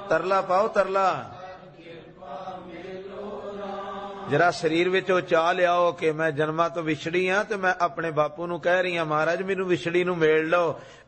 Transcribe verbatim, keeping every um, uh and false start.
ਤਰਲਾ ਪਾਓ ਤਰਲਾ। जरा शरीर विचों चाह लियाओ कि मैं जन्मां तो विछड़ी हाँ ते मैं अपने बापू नूं कह रही हाँ महाराज मैनूं विछड़ी नूं मेल लो।